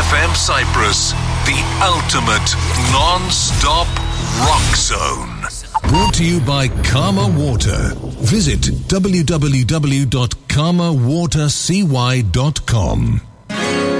FM Cyprus, the ultimate non-stop rock zone. Brought to you by Karma Water. Visit www.karmawatercy.com.